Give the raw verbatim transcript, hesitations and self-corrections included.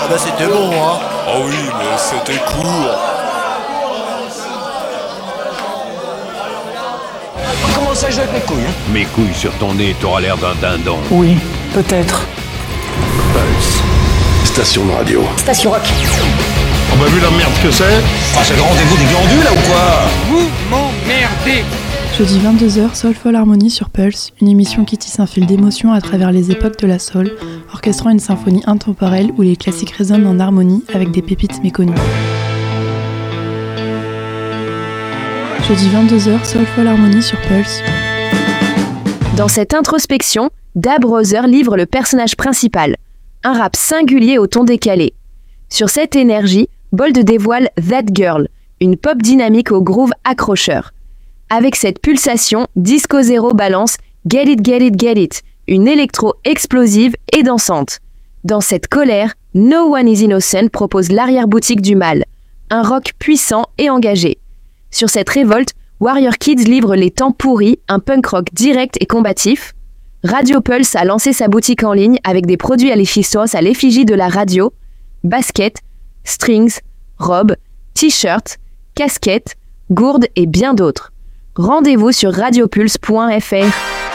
Ah bah c'était bon, hein. Ah oui, mais c'était court. Comment ça joue avec mes couilles, hein? Mes couilles sur ton nez, t'auras l'air d'un dindon. Oui, peut-être. Pulse. Station de radio. Station rock. On a vu la merde que c'est? Ah, c'est le rendez-vous des glandules, là, ou quoi? Vous m'emmerdez. Jeudi vingt-deux heures, Soulful Harmony sur Pulse, une émission qui tisse un fil d'émotions à travers les époques de la soul, orchestrant une symphonie intemporelle où les classiques résonnent en harmonie avec des pépites méconnues. Jeudi vingt-deux heures, Soulful Harmony sur Pulse. Dans cette introspection, Da Brother livre le personnage principal, un rap singulier au ton décalé. Sur cette énergie, Bold dévoile That Girl, une pop dynamique au groove accrocheur. Avec cette pulsation, Disco Zero balance Get It, Get It, Get It, une électro explosive et dansante. Dans cette colère, No One Is Innocent propose l'arrière-boutique du mal, un rock puissant et engagé. Sur cette révolte, Warrior Kids livre Les Temps Pourris, un punk rock direct et combatif. Radio Pulse a lancé sa boutique en ligne avec des produits à l'effigie à l'effigie de la radio, baskets, strings, robes, t-shirts, casquettes, gourdes et bien d'autres. Rendez-vous sur radiopulse point f r.